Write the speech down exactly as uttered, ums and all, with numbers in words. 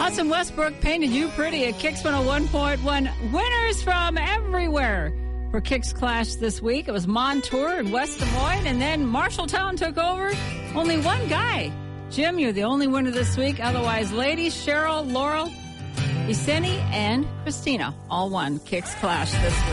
Hudson Westbrook painted you pretty at Kicks one oh one point one. Winners from everywhere for Kicks Clash this week. It was Montour and West Des Moines, and then Marshalltown took over. Only one guy. Jim, you're the only winner this week. Otherwise, ladies, Cheryl, Laurel, Iseni, and Christina all won Kicks Clash this week.